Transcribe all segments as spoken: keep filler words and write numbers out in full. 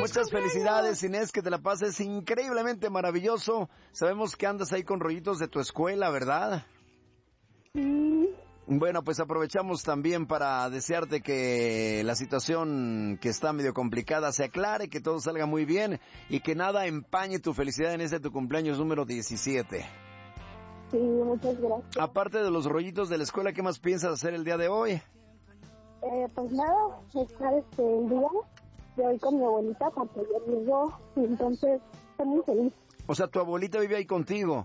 Muchas felicidades, Inés, que te la pases increíblemente maravilloso. Sabemos que andas ahí con rollitos de tu escuela, ¿verdad? Sí. Bueno, pues aprovechamos también para desearte que la situación que está medio complicada se aclare, que todo salga muy bien y que nada empañe tu felicidad en este tu cumpleaños número diecisiete. Sí, muchas gracias. Aparte de los rollitos de la escuela, ¿qué más piensas hacer el día de hoy? Eh, pues nada, estar este, el día de hoy con mi abuelita porque ayer llegó y entonces estoy muy feliz. O sea, tu abuelita vive ahí contigo.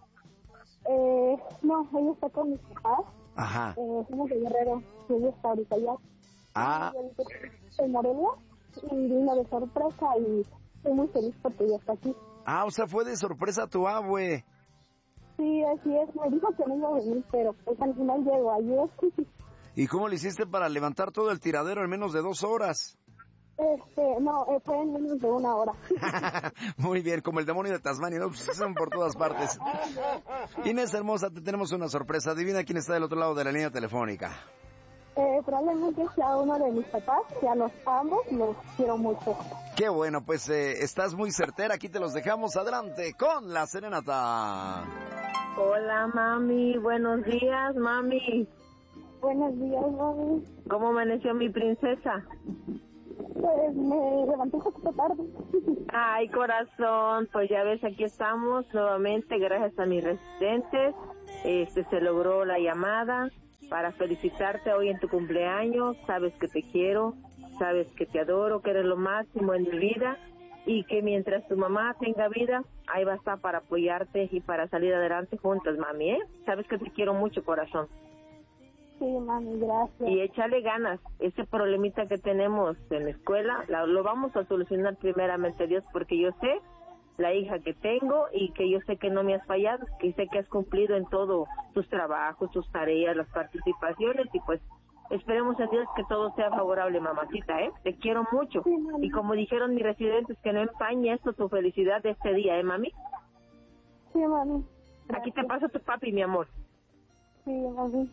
Eh, no, ella está con mis papás. Ajá. Eh, somos de Guerrero y ella está ahorita ya. Ah. En Morelia y vino de sorpresa y estoy muy feliz porque ella está aquí. Ah, o sea, fue de sorpresa tu abue. Sí, así es. Me dijo que no iba a venir, pero pues al final llegó ayer. ¿Y cómo le hiciste para levantar todo el tiradero en menos de dos horas? Este, no, eh, fue en menos de una hora. Muy bien, como el demonio de Tasmania, ¿no? Pues son por todas partes. Inés hermosa, te tenemos una sorpresa. Adivina quién está del otro lado de la línea telefónica. Eh, probablemente sea uno de mis papás, que a los amo, los quiero mucho. Qué bueno, pues eh, estás muy certera, aquí te los dejamos. Adelante con la serenata. Hola, mami, buenos días, mami. Buenos días, mami. ¿Cómo amaneció mi princesa? Pues me levanté un poquito tarde. Ay, corazón, pues ya ves, aquí estamos nuevamente, gracias a mis residentes. Este, se logró la llamada para felicitarte hoy en tu cumpleaños. Sabes que te quiero, sabes que te adoro, que eres lo máximo en mi vida y que mientras tu mamá tenga vida, ahí va a estar para apoyarte y para salir adelante juntas, mami, ¿eh? Sabes que te quiero mucho, corazón. Sí, mami, gracias. Y échale ganas, ese problemita que tenemos en la escuela, la, lo vamos a solucionar primeramente Dios, porque yo sé la hija que tengo y que yo sé que no me has fallado, que sé que has cumplido en todo tus trabajos, tus tareas, las participaciones y pues esperemos en Dios que todo sea favorable, mamacita, ¿eh? Te quiero mucho. Sí, mami. Y como dijeron mis residentes, que no empañe esto tu felicidad de este día, ¿eh, mami? Sí, mami. Gracias. Aquí te pasa tu papi, mi amor. Sí, mami.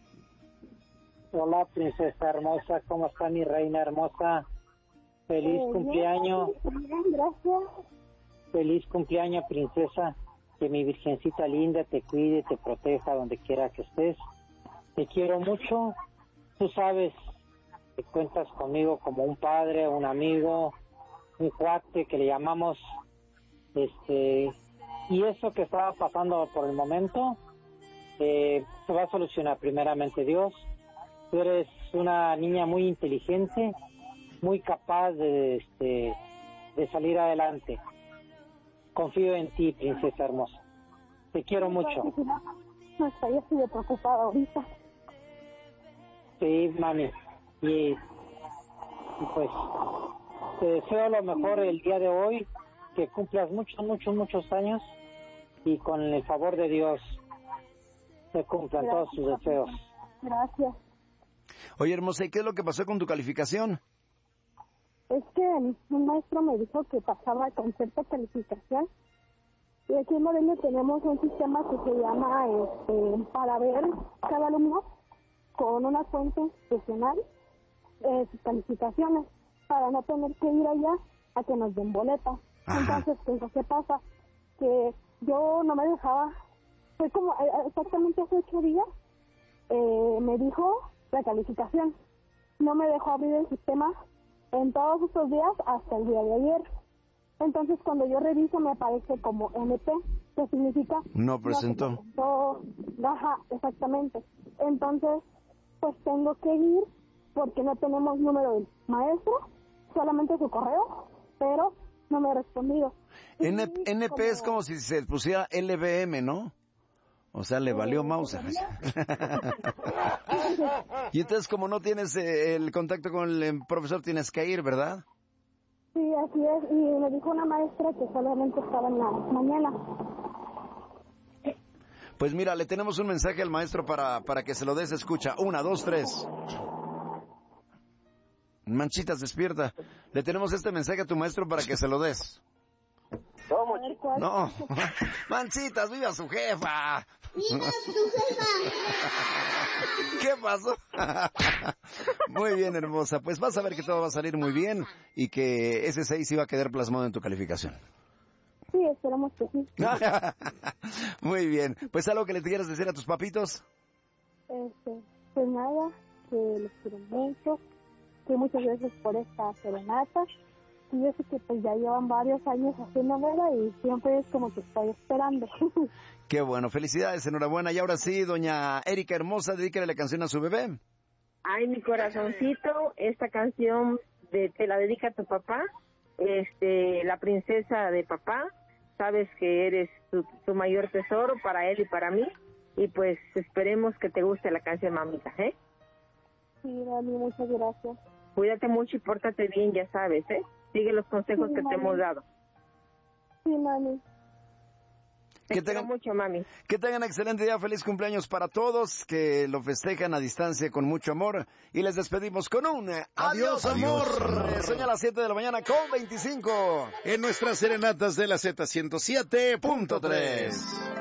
Hola, princesa hermosa, ¿cómo está mi reina hermosa? Feliz Eh, cumpleaños. Bien, bien, gracias. Feliz cumpleaños, princesa. Que mi virgencita linda te cuide, te proteja donde quiera que estés. Te quiero mucho. Tú sabes que cuentas conmigo como un padre, un amigo, un cuate que le llamamos. Este, y eso que estaba pasando por el momento, eh, se va a solucionar primeramente Dios. Tú eres una niña muy inteligente, muy capaz de, este, de salir adelante. Confío en ti, princesa hermosa. Te quiero mucho. No está, yo estoy preocupada ahorita. Sí, mami. Y, y pues te deseo lo mejor el día de hoy, que cumplas muchos, muchos, muchos años y con el favor de Dios se cumplan Gracias, todos tus deseos. Gracias. Oye, hermosa, ¿y qué es lo que pasó con tu calificación? Es que un maestro me dijo que pasaba con cierta calificación y aquí en Morelia tenemos un sistema que se llama este, para ver cada alumno con una fuente institucional eh, sus calificaciones para no tener que ir allá a que nos den boleta. Ajá. Entonces, pues, ¿qué pasa? Que yo no me dejaba, fue como eh, exactamente hace ocho días eh, me dijo la calificación, no me dejó abrir el sistema en todos estos días hasta el día de ayer. Entonces cuando yo reviso me aparece como M P, que significa No presentó. No se presentó. Ajá, exactamente. Entonces pues tengo que ir porque no tenemos número del maestro, solamente su correo, pero no me ha respondido. N- Y NP como- es como si se pusiera L B M, ¿no? O sea, le valió mouse. Y entonces, como no tienes eh, el contacto con el eh, profesor, tienes que ir, ¿verdad? Sí, así es. Y me dijo una maestra que solamente estaba en la mañana. Pues mira, le tenemos un mensaje al maestro para, para que se lo des. Escucha, una, dos, tres. Manchitas, despierta. Le tenemos este mensaje a tu maestro para que se lo des. ¿Cómo, A ver, chico? ¿cuál? No, Manchitas, viva su jefa. ¡Viva tu jefa! ¿Qué pasó? Muy bien, hermosa. Pues vas a ver que todo va a salir muy bien y que ese seis iba a quedar plasmado en tu calificación. Sí, esperamos que sí. Muy bien. Pues algo que le quieras decir a tus papitos. Este, pues nada, que les quiero mucho, que muchas gracias por esta serenata. Y yo sé que pues ya llevan varios años haciéndomela y siempre es como que estoy esperando. Qué bueno, felicidades, enhorabuena. Y ahora sí, doña Erika hermosa, dedícale la canción a su bebé. Ay, mi corazoncito, esta canción de, te la dedica a tu papá, este, la princesa de papá. Sabes que eres tu, tu mayor tesoro para él y para mí. Y pues esperemos que te guste la canción, mamita, ¿eh? Sí, Dani, muchas gracias. Cuídate mucho y pórtate bien, ya sabes, ¿eh? Sigue los consejos Sí, que mami. te hemos dado. Sí, mami. Te Que quiero tengan- mucho, mami. Que tengan excelente día, feliz cumpleaños para todos, que lo festejan a distancia con mucho amor. Y les despedimos con un eh, adiós, amor. amor. Son ya las siete de la mañana con veinticinco. En nuestras serenatas de la Z ciento siete punto tres.